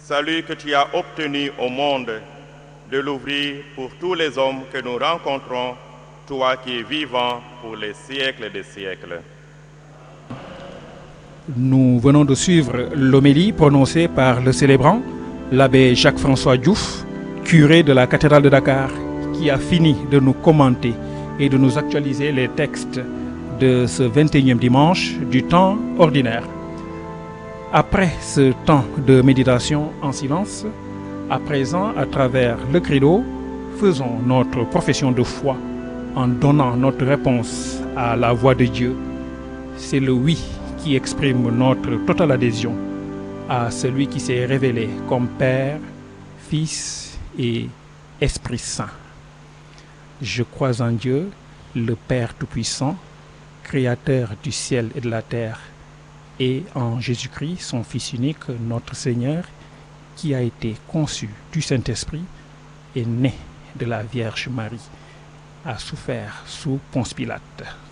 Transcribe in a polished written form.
salut que tu as obtenu au monde, de l'ouvrir pour tous les hommes que nous rencontrons, toi qui es vivant pour les siècles des siècles. Nous venons de suivre l'homélie prononcée par le célébrant, l'abbé Jacques-François Diouf, curé de la cathédrale de Dakar, qui a fini de nous commenter et de nous actualiser les textes de ce 21e dimanche du temps ordinaire. Après ce temps de méditation en silence, à présent, à travers le credo, faisons notre profession de foi en donnant notre réponse à la voix de Dieu. C'est le oui qui exprime notre totale adhésion à celui qui s'est révélé comme Père, Fils et Esprit Saint. Je crois en Dieu, le Père Tout-Puissant, Créateur du ciel et de la terre, et en Jésus-Christ, son Fils unique, notre Seigneur, qui a été conçu du Saint-Esprit et né de la Vierge Marie, a souffert sous Ponce Pilate,